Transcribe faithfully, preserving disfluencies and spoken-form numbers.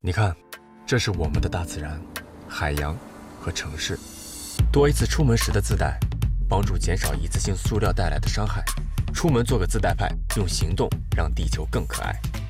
你看，这是我们的大自然、海洋和城市。多一次出门时的自带，帮助减少一次性塑料带来的伤害。出门做个自带派，用行动让地球更可爱。